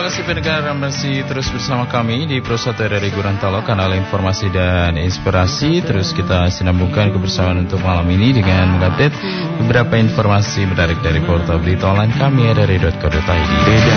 kasih pendengar, masih terus bersama kami di Pro 1 RRI Gorontalo, kanal informasi dan inspirasi. Terus kita sinambungkan kebersamaan untuk malam ini dengan mengupdate beberapa informasi menarik dari portal berita online kami, rri.co.id.